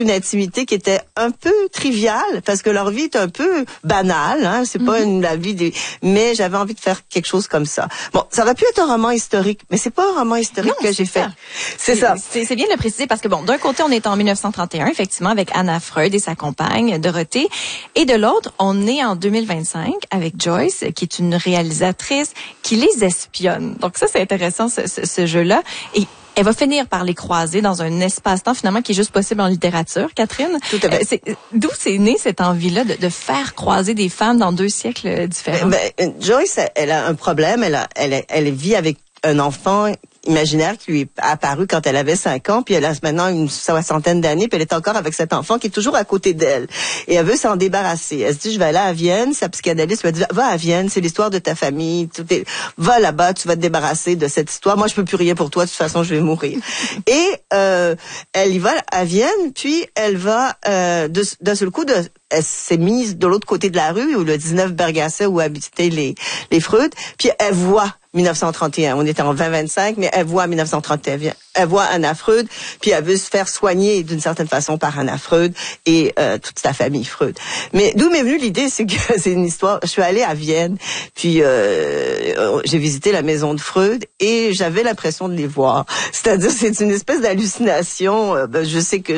une intimité qui était un peu triviale parce que leur vie est un peu banale, hein, c'est pas la vie des, mais j'avais envie de faire quelque chose comme ça. Bon, ça aurait pu être un roman historique, mais c'est pas un roman historique que j'ai fait. C'est ça. C'est bien de le préciser parce que bon, d'un côté on est en 1931 effectivement avec Anna Freud et sa compagne Dorothée, et de l'autre on est en 2025 avec Joyce qui est une réalisatrice qui les espionne. Donc ça c'est intéressant ce jeu-là, et elle va finir par les croiser dans un espace-temps finalement qui est juste possible en littérature, Catherine. Tout à fait. D'où c'est né cette envie-là de faire croiser des femmes dans 2 siècles différents? Joyce, elle a un problème. Elle vit avec un enfant imaginaire qui lui est apparu quand elle avait 5 ans, puis elle a maintenant une 60aine d'années, puis elle est encore avec cet enfant qui est toujours à côté d'elle. Et elle veut s'en débarrasser. Elle se dit, je vais aller à Vienne. Sa psychanalyste lui a dit, va à Vienne, c'est l'histoire de ta famille. Va là-bas, tu vas te débarrasser de cette histoire. Moi, je peux plus rien pour toi. De toute façon, je vais mourir. Et elle y va à Vienne, puis elle va d'un seul coup elle s'est mise de l'autre côté de la rue, où le 19 Bergassa, où habitaient les Freud, puis elle voit 1931. On était en 2025, mais elle voit 1931. Elle voit Anna Freud, puis elle veut se faire soigner d'une certaine façon par Anna Freud et toute sa famille Freud. Mais d'où m'est venue l'idée, c'est que c'est une histoire. Je suis allée à Vienne, puis j'ai visité la maison de Freud et j'avais l'impression de les voir. C'est-à-dire, c'est une espèce d'hallucination. Je sais que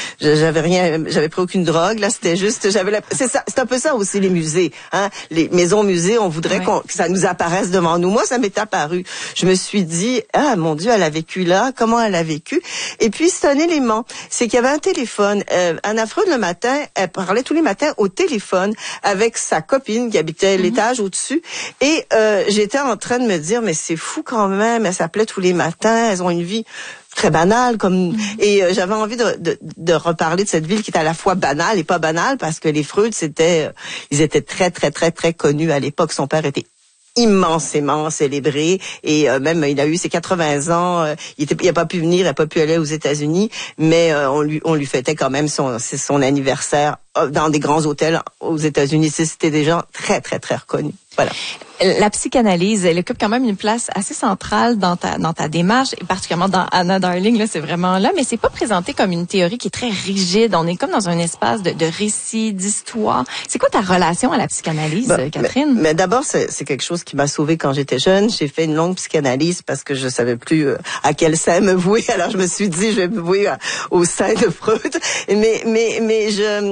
j'avais pris aucune drogue. Là, c'était juste, c'est un peu ça aussi les musées, hein. Les maisons musées, on voudrait que ça nous apparaisse devant nous. Moi, ça m'est apparu. Je me suis dit, ah mon Dieu, elle a vécu là. Comment elle a vécu? Et puis, c'est un élément. C'est qu'il y avait un téléphone. Anna Freud, le matin, elle parlait tous les matins au téléphone avec sa copine qui habitait l'étage au-dessus. Et j'étais en train de me dire, mais c'est fou quand même. Elle s'appelait tous les matins. Elles ont une vie très banale, et j'avais envie de reparler de cette ville qui est à la fois banale et pas banale, parce que les Freud, ils étaient très, très, très, très connus à l'époque. Son père était immensément célébré, et même il a eu ses 80 ans, il a pas pu venir, il a pas pu aller aux États-Unis, mais on lui fêtait quand même son anniversaire dans des grands hôtels aux États-Unis. C'était des gens très, très, très reconnus. Voilà. La psychanalyse, elle occupe quand même une place assez centrale dans ta démarche, et particulièrement dans Anna Darling, là, c'est vraiment là, mais c'est pas présenté comme une théorie qui est très rigide. On est comme dans un espace de récit, d'histoire. C'est quoi ta relation à la psychanalyse, Catherine? Mais d'abord, c'est quelque chose qui m'a sauvée quand j'étais jeune. J'ai fait une longue psychanalyse parce que je savais plus à quel sein me vouer. Alors je me suis dit, je vais me vouer au sein de Freud. Mais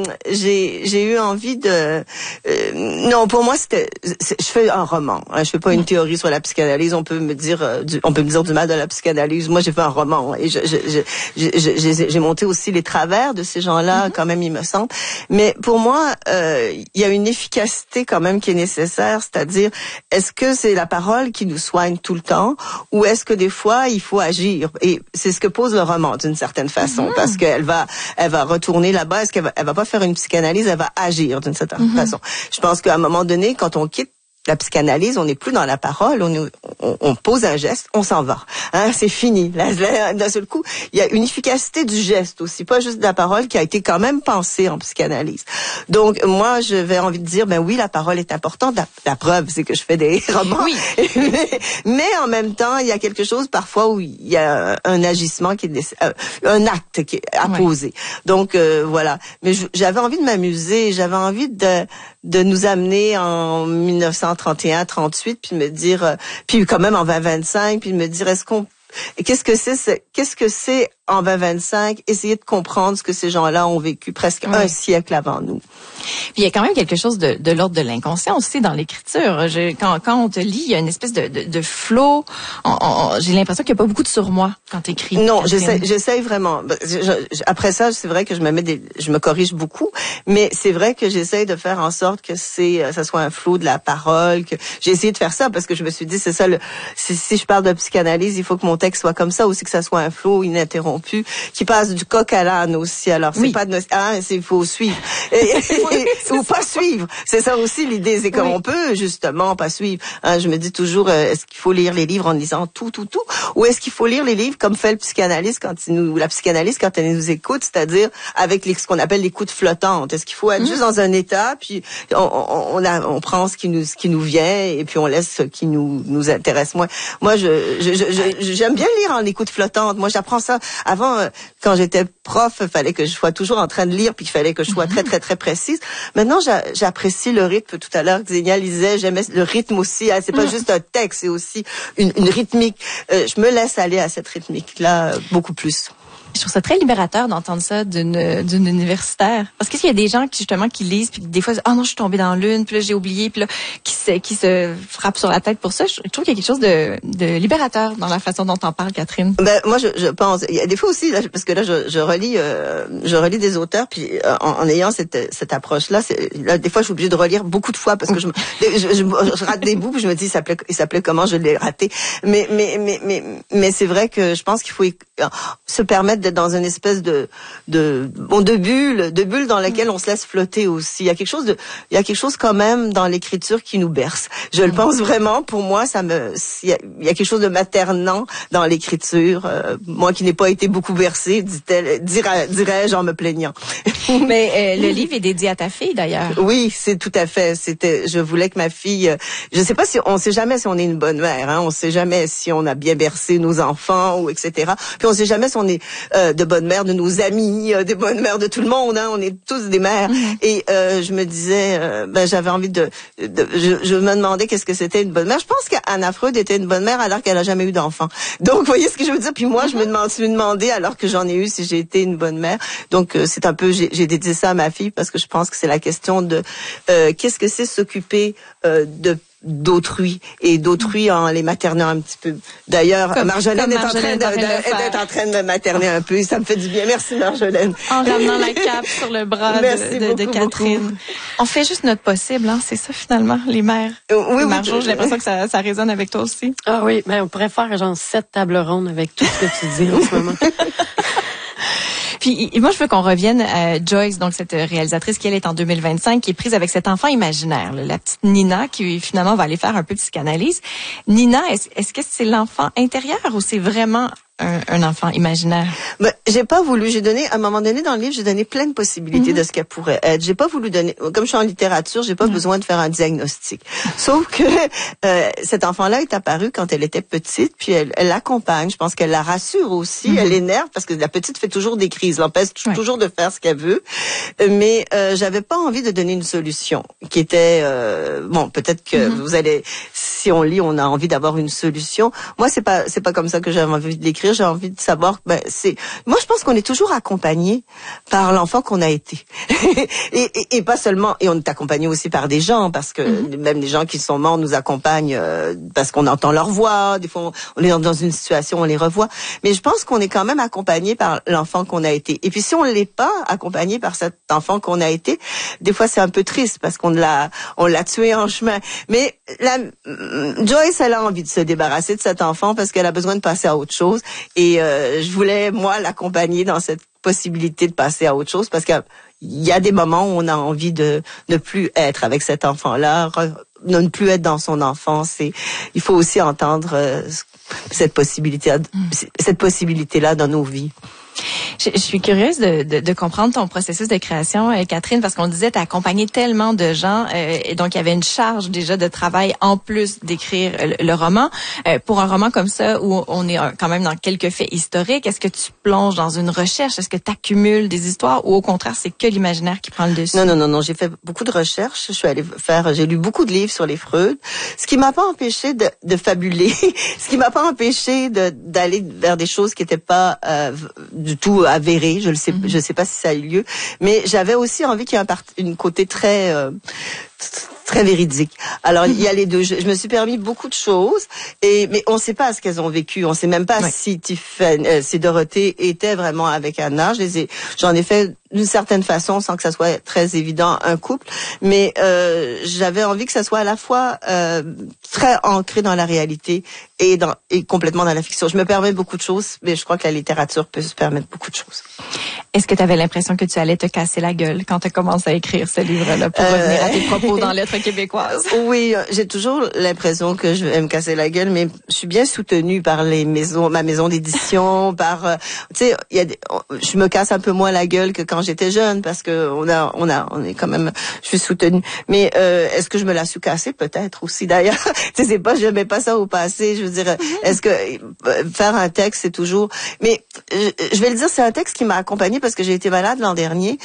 j'ai eu envie de non, pour moi je fais un roman. Hein, je fais pas une théorie sur la psychanalyse. On peut me dire du mal de la psychanalyse. Moi, j'ai fait un roman et j'ai monté aussi les travers de ces gens-là, quand même, il me semble. Mais pour moi, il y a une efficacité quand même qui est nécessaire. C'est-à-dire, est-ce que c'est la parole qui nous soigne tout le temps, ou est-ce que des fois il faut agir? Et c'est ce que pose le roman d'une certaine façon, parce qu'elle va retourner là-bas. Est-ce qu'elle va pas faire une psychanalyse? Elle va agir d'une certaine façon. Je pense qu'à un moment donné, quand on quitte la psychanalyse, on n'est plus dans la parole, on pose un geste, on s'en va. Hein, c'est fini. D'un seul coup, il y a une efficacité du geste aussi, pas juste de la parole, qui a été quand même pensée en psychanalyse. Donc, moi, je vais envie de dire, ben oui, la parole est importante. La preuve, c'est que je fais des romans. Oui. mais en même temps, il y a quelque chose parfois où il y a un agissement qui est un acte qui est à poser. Donc, voilà. Mais j'avais envie de m'amuser, j'avais envie de nous amener en 1931-38, puis me dire, puis quand même en 2025, puis me dire, qu'est-ce que c'est en 2025, essayer de comprendre ce que ces gens-là ont vécu presque un siècle avant nous. Puis il y a quand même quelque chose de l'ordre de l'inconscient aussi dans l'écriture. Quand on te lit, il y a une espèce de flow. J'ai l'impression qu'il n'y a pas beaucoup de surmoi quand tu écris. Non, j'essaie vraiment. Après ça, c'est vrai que je me corrige beaucoup, mais c'est vrai que j'essaie de faire en sorte que ça soit un flow de la parole. Que j'ai essayé de faire ça parce que je me suis dit, c'est ça. Si je parle de psychanalyse, il faut que mon texte soit comme ça aussi, que ça soit un flow ininterrompu, qui passe du coq à l'âne aussi. Alors c'est pas il faut suivre. Ou pas suivre. C'est ça aussi l'idée, c'est qu'on peut justement pas suivre. Hein, je me dis toujours, est-ce qu'il faut lire les livres en lisant tout, ou est-ce qu'il faut lire les livres comme fait le psychanalyste la psychanalyste quand elle nous écoute, c'est-à-dire avec ce qu'on appelle l'écoute flottante. Est-ce qu'il faut être juste dans un état, puis on prend ce qui nous vient, et puis on laisse ce qui nous intéresse moins. Moi, j'aime bien lire en écoute flottante. Moi, j'apprends ça Avant, quand j'étais prof, il fallait que je sois toujours en train de lire, puis il fallait que je sois très, très, très précise. Maintenant, j'apprécie le rythme. Tout à l'heure, Xenia lisait, j'aimais le rythme aussi. Hein, c'est pas juste un texte, c'est aussi une rythmique. Je me laisse aller à cette rythmique-là beaucoup plus. Je trouve ça très libérateur d'entendre ça d'une universitaire. Parce qu'il y a des gens qui lisent, puis des fois, non, je suis tombée dans l'une, puis là, j'ai oublié, puis là, qui se frappent sur la tête pour ça. Je trouve qu'il y a quelque chose de libérateur dans la façon dont t'en parles, Catherine. Ben, moi, je pense, il y a des fois aussi, là, parce que là, je relis des auteurs, puis en ayant cette approche-là, là, des fois, je suis obligée de relire beaucoup de fois, parce que je rate des bouts, puis je me dis, il s'appelait comment je l'ai raté. Mais c'est vrai que je pense qu'il faut se permettre d'être dans une espèce de bulle dans laquelle on se laisse flotter aussi. Il y a quelque chose quand même dans l'écriture qui nous berce. Je le pense vraiment. Pour moi, il y a quelque chose de maternant dans l'écriture. Moi qui n'ai pas été beaucoup bercée, dirais-je en me plaignant. Mais le livre est dédié à ta fille d'ailleurs. Oui, c'est tout à fait. Je voulais que ma fille. Je sais pas on sait jamais si on est une bonne mère. Hein. On sait jamais si on a bien bercé nos enfants ou etc. Puis on sait jamais si on est de bonnes mères de nos amis, des bonnes mères de tout le monde. Hein. On est tous des mères. Mm-hmm. Et je me disais, j'avais envie je me demandais qu'est-ce que c'était une bonne mère. Je pense qu'Anna Freud était une bonne mère alors qu'elle a jamais eu d'enfant. Donc, vous voyez ce que je veux dire. Puis moi, je me demandais alors que j'en ai eu si j'ai été une bonne mère. Donc, c'est un peu, j'ai dédié ça à ma fille parce que je pense que c'est la question de qu'est-ce que c'est s'occuper d'autrui et d'autrui en les maternant un petit peu. D'ailleurs, Marjolaine est en train de me materner un peu. Ça me fait du bien. Merci Marjolaine. En ramenant la cape sur le bras de Catherine. Beaucoup. On fait juste notre possible, hein. C'est ça finalement, les mères. Oui, Marjo, j'ai l'impression que ça résonne avec toi aussi. Ah oui, on pourrait faire genre 7 tables rondes avec tout ce que tu dis en ce moment. Puis moi, je veux qu'on revienne à Joyce, donc cette réalisatrice qui elle est en 2025, qui est prise avec cet enfant imaginaire, là, la petite Nina, qui finalement va aller faire un peu de psychanalyse. Nina, est-ce que c'est l'enfant intérieur ou c'est vraiment un enfant imaginaire? Ben, j'ai donné, à un moment donné dans le livre, j'ai donné plein de possibilités de ce qu'elle pourrait être. J'ai pas voulu donner, comme je suis en littérature, j'ai pas besoin de faire un diagnostic. Sauf que cet enfant-là est apparu quand elle était petite, puis elle l'accompagne. Je pense qu'elle la rassure aussi, elle l'énerve parce que la petite fait toujours des crises, l'empêche toujours de faire ce qu'elle veut. Mais j'avais pas envie de donner une solution qui était peut-être que vous allez, si on lit, on a envie d'avoir une solution. Moi, c'est pas comme ça que j'avais envie de l'écrire. J'ai envie de savoir, moi, je pense qu'on est toujours accompagné par l'enfant qu'on a été. et pas seulement, et on est accompagné aussi par des gens, parce que même les gens qui sont morts nous accompagnent parce qu'on entend leur voix. Des fois, on est dans une situation, on les revoit. Mais je pense qu'on est quand même accompagné par l'enfant qu'on a été. Et puis, si on l'est pas accompagné par cet enfant qu'on a été, des fois, c'est un peu triste parce on l'a tué en chemin. Mais Joyce, elle a envie de se débarrasser de cet enfant parce qu'elle a besoin de passer à autre chose. Et je voulais, moi, l'accompagner dans cette possibilité de passer à autre chose parce qu'il y a des moments où on a envie de ne plus être avec cet enfant-là, de ne plus être dans son enfance. Et il faut aussi entendre cette possibilité-là dans nos vies. Je suis curieuse de comprendre ton processus de création, Catherine, parce qu'on disait t'as accompagné tellement de gens, et donc il y avait une charge déjà de travail en plus d'écrire le roman. Pour un roman comme ça, où on est quand même dans quelques faits historiques, est-ce que tu plonges dans une recherche? Est-ce que tu accumules des histoires ou au contraire, c'est que l'imaginaire qui prend le dessus? Non. J'ai fait beaucoup de recherches. J'ai lu beaucoup de livres sur les Freud. Ce qui m'a pas empêché de fabuler. Ce qui m'a pas empêché d'aller vers des choses qui étaient pas du tout avéré, je sais pas si ça a eu lieu, mais j'avais aussi envie qu'il y ait un côté très véridique. Alors il y a les deux. Je me suis permis beaucoup de choses, mais on ne sait pas ce qu'elles ont vécu. On ne sait même pas si Dorothée était vraiment avec Anna. J'en ai fait d'une certaine façon, sans que ça soit très évident, un couple. Mais j'avais envie que ça soit à la fois très ancré dans la réalité et complètement dans la fiction. Je me permets beaucoup de choses, mais je crois que la littérature peut se permettre beaucoup de choses. Est-ce que tu avais l'impression que tu allais te casser la gueule quand tu as commencé à écrire ce livre-là pour revenir à tes propos dans Lettres québécoises? Oui, j'ai toujours l'impression que je vais me casser la gueule, mais je suis bien soutenue par ma maison d'édition, par, tu sais, je me casse un peu moins la gueule que quand j'étais jeune parce que on est quand même, je suis soutenue. Mais est-ce que je me la suis cassée? Peut-être aussi d'ailleurs. Tu sais, je mets pas ça au passé. Je veux dire, est-ce que faire un texte, c'est toujours. Mais je vais le dire, c'est un texte qui m'a accompagnée parce que j'ai été malade l'an dernier